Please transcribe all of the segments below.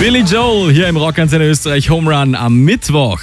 Billy Joel hier im Rockantenne Österreich Home Run am Mittwoch.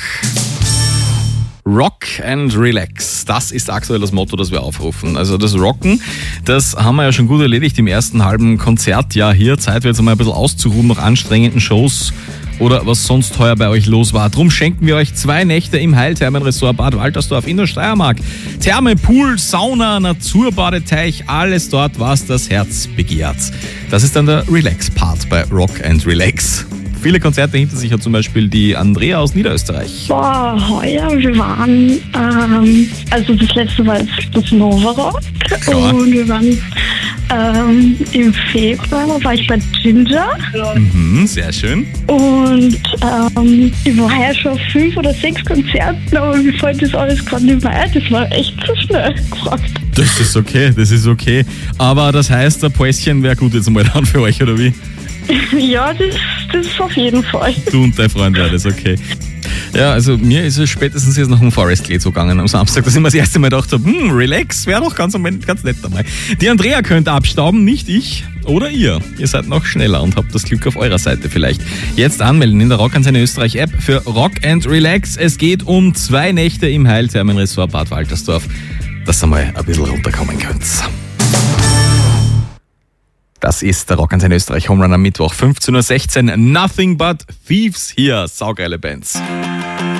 Rock and Relax, das ist aktuell das Motto, das wir aufrufen. Also das Rocken, das haben wir ja schon gut erledigt im ersten halben Konzertjahr hier. Zeit wird jetzt mal ein bisschen auszuruhen nach anstrengenden Shows oder was sonst heuer bei euch los war. Drum schenken wir euch 2 Nächte im Heilthermenressort Bad Waltersdorf in der Steiermark. Therme, Pool, Sauna, Naturbadeteich, alles dort, was das Herz begehrt. Das ist dann der Relax-Part bei Rock and Relax. Viele Konzerte hinter sich hat zum Beispiel die Andrea aus Niederösterreich. Boah, heuer, wir waren, also das letzte war jetzt das Novarock und wir waren im Februar war ich bei Ginger. Sehr schön. Und ich war ja schon auf 5 oder 6 Konzerten, aber mir fällt das alles gerade nicht mehr ein. Das war echt zu schnell gefragt. Das ist okay. Aber das heißt, ein Päuschen wäre gut jetzt mal dann für euch, oder wie? Ja, das ist auf jeden Fall. Du und dein Freund wäre das okay. Ja, also mir ist es spätestens jetzt nach dem Forest Glade so gegangen am Samstag, dass ich mir das erste Mal gedacht habe, relax, wäre doch ganz nett dabei. Die Andrea könnte abstauben, nicht ich oder ihr. Ihr seid noch schneller und habt das Glück auf eurer Seite vielleicht. Jetzt anmelden in der Rockantenne Österreich App für Rock and Relax. Es geht um 2 Nächte im Heilthermenressort Bad Waltersdorf, dass ihr mal ein bisschen runterkommen könnt. Das ist der Rockantenne Österreich Home Run am Mittwoch, 15.16 Uhr. Nothing but Thieves hier. Saugeile Bands.